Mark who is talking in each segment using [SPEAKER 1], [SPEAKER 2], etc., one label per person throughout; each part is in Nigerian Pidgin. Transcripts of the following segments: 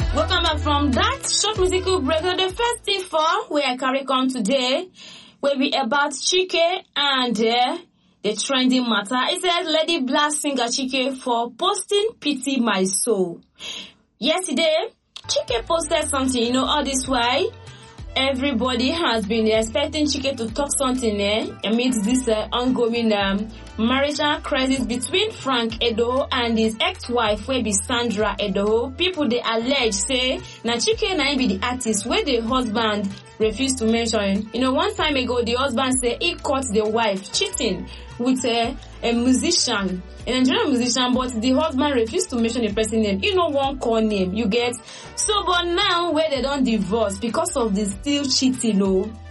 [SPEAKER 1] Welcome back from that short musical break. So the first thing for where I carry on today will be about Chike and the trending matter. It says Lady Blast singer Chike for posting Pity My Soul. Yesterday, Chike posted something, all this why everybody has been expecting Chike to talk something amidst this ongoing marital crisis between Frank Edoho and his ex-wife wey be Sandra Edoho. People they allege say na Chike na him be the artist where the husband refused to mention. One time ago the husband say he caught the wife cheating with a musician, a Nigerian musician, but the husband refused to mention the person's name. One call name, you get. So, but now where they don't divorce because of the still cheating,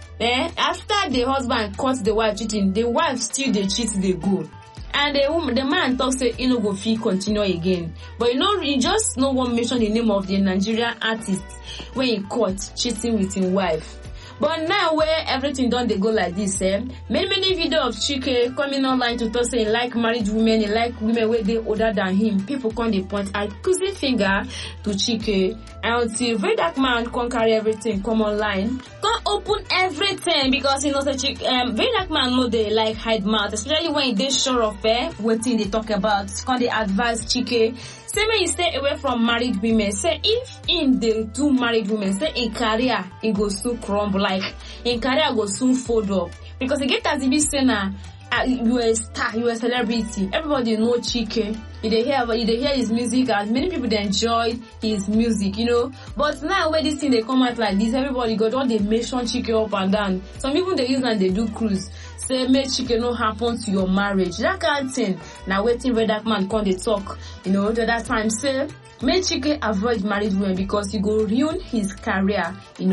[SPEAKER 1] after the husband caught the wife cheating, the wife still they cheat, they go. And the man talks say he no go fit continue again. But you just no one mention the name of the Nigerian artist when he caught cheating with his wife. But now where everything done they go like this, many videos of Chike coming online to talk say he like married women, he like women where they older than him. People come they point accusing finger to Chike until very dark man can't carry everything come online. Can't open everything because say Chike very dark man know they like hide mouth, especially when they sure of what thing they talk about. Can't they advise Chike? Say when you stay away from married women, say if in the two married women, say in career it goes soon crumble, like in career go soon fold up. Because you get as if you say now you a star, you a celebrity. Everybody know Chike. You hear his music, as many people they enjoy his music, But now when this thing they come out like this, everybody got all they mention Chike up and down. Some people they use and they do cruise. Say make Chike no happen to your marriage. That kind of thing. Now waiting where that man come they talk, the other time say make Chike avoid married women because you go ruin his career,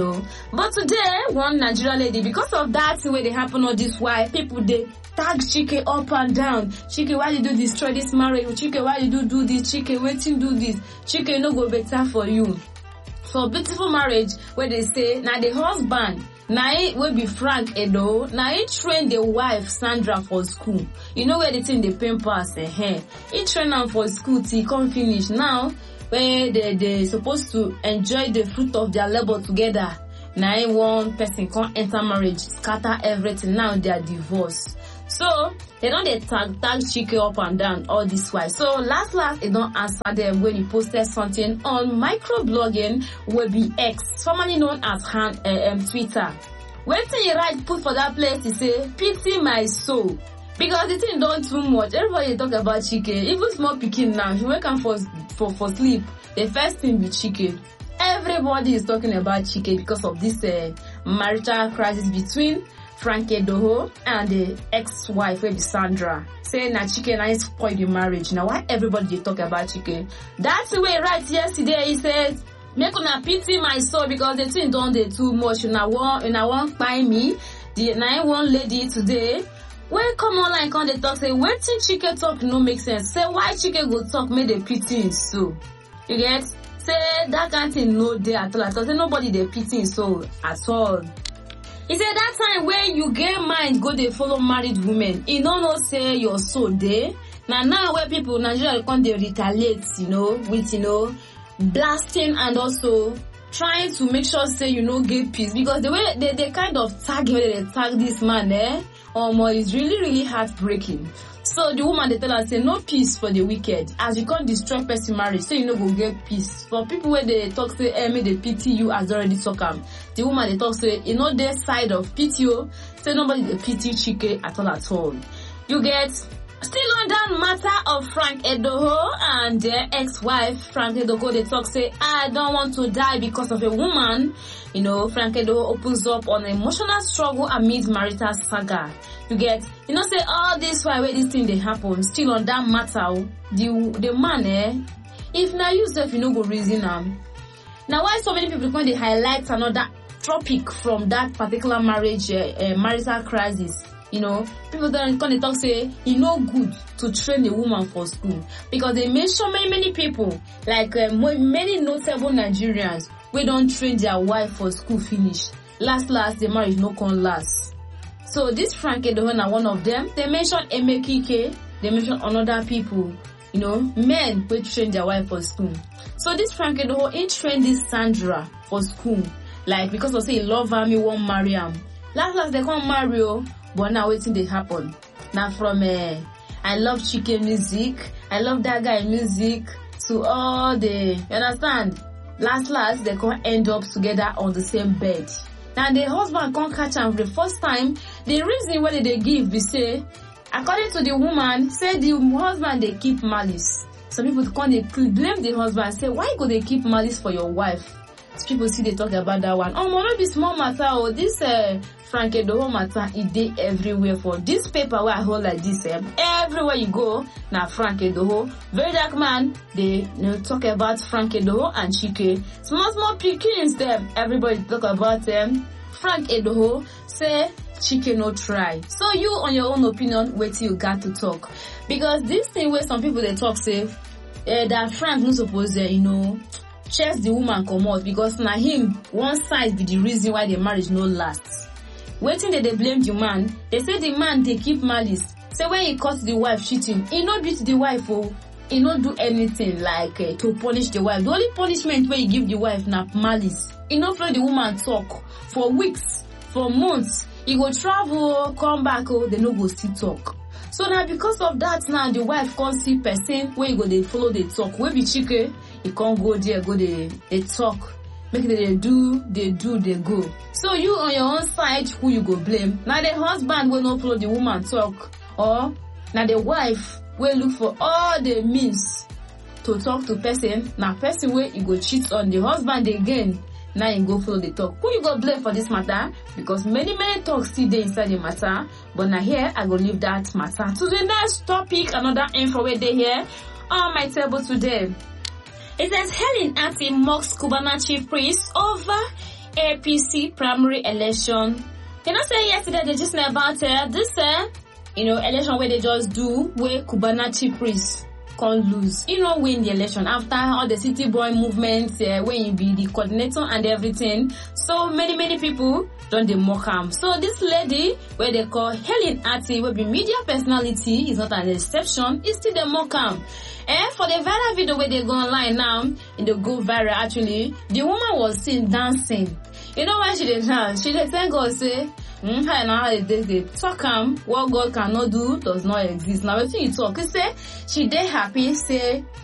[SPEAKER 1] But today, one Nigerian lady, because of that way they happen all this why people they tag Chike up and down. Chike, why did you destroy this marriage? Chike, why did you do this? Chike, waiting do this. Chike no go better for you. For beautiful marriage, where they say now the husband now he will be Frank Edo. Now he trained the wife Sandra for school. Where the thing they pay pass he trained them for school till he come finish. Now where they supposed to enjoy the fruit of their labor together. Now one person can't enter marriage, scatter everything. Now they are divorced. So they don't tag Chike up and down all this while. So last they don't answer them when he posted something on microblogging will be X, formerly known as Twitter. When he write put for that place, he say pity my soul. Because the thing done too much. Everybody talk about Chike. Even small pikin now, he wake up for sleep. The first thing be Chike. Everybody is talking about Chike because of this marital crisis between Frank Edoho and the ex-wife wey be Sandra. Say na Chike na spoil the marriage. Now why everybody they talk about Chike? That's the way right yesterday he said make una pity my soul because the thing done dey too much. Una won't buy me. The 9-1 lady today when come online come they talk say wetin Chike talk no make sense. Say why Chike go talk make they pity him soul. You get? Say that kind of thing no dey at all. Say nobody dey pity him soul at all. He said that time when you get mind go they follow married women, you know say your soul there. Now where people Nigeria come they retaliate, with blasting and also trying to make sure say get peace because the way they kind of tag this man is really heartbreaking. So the woman they tell us say no peace for the wicked. As you can't destroy person marriage, so go get peace. For people where they talk say may they pity you as already talk the woman they talk say their side of PTO, say nobody they pity Chike at all. You get still on that matter of Frank Edoho and their ex-wife Frank Edoho, they talk say I don't want to die because of a woman. Frank Edoho opens up on emotional struggle amid marital saga. You get, say all this why this thing they happen. Still on that matter, the man if now you self go reason now why so many people when they highlight another topic from that particular marriage marital crisis. People then come they talk say good to train a woman for school because they mention many people like many notable Nigerians we don't train their wife for school finish. Last the marriage no can last. So this Frank Edoho one of them. They mention Emekike. They mention another people. Men who train their wife for school. So this Frank Edoho, he trained this Sandra for school. Like, because of say he love her, he won't marry him. Last they can't marry you, but now waiting they happen. Now from I love Chike music, I love that guy music, to all the, you understand? Last they can't end up together on the same bed. Now the husband can't catch him for the first time. The reason why they give, we say, according to the woman, say the husband they keep malice. Some people can't blame the husband, say, why go they keep malice for your wife? People see they talk about that one. Oh, not be small matter. Oh, this Frank Edoho matter, it dey everywhere. For this paper where I hold like this, everywhere you go, now Frank Edoho, very dark man, they talk about Frank Edoho and Chike. Small pickings them. Everybody talk about them. Frank Edoho say Chike no try. So you on your own opinion, wait till you got to talk. Because this thing where some people they talk say that Frank no suppose chase the woman come out because na him one side be the reason why the marriage no lasts. Waiting that they blame the man, they say the man they keep malice. Say when he caught the wife cheating, he not beat the wife, he not do anything like to punish the wife. The only punishment where he give the wife na malice. He not let the woman talk for weeks, for months. He go travel, come back, they no go still talk. So now because of that now the wife can't see person where you go they follow the talk. Where be Chike, you can't go there, go they talk. Make they do, they go. So you on your own side, who you go blame? Now the husband will not follow the woman talk. Or now the wife will look for all the means to talk to person. Now person where you go cheat on the husband again. Now you go follow the talk. Who you go blame for this matter? Because many talks still there inside the matter. But now here, I go leave that matter to the next topic. Another info where they here on my table today. It says Helen Ati mocks Cubana chief priest over APC primary election. You know, say yesterday they just know about this election where they just do where Cubana chief priest can't lose. You know, win the election after all the city boy movements, when you be the coordinator and everything. So many people don't they mock him. So this lady, where they call Helen Ati, will be media personality, is not an exception, is still the mock him. For the viral video where they go online now, in the go viral actually, the woman was seen dancing. You know why she did dance? She did thank God say, they talk what God cannot do does not exist. Now, when you talk, you say she dey happy, say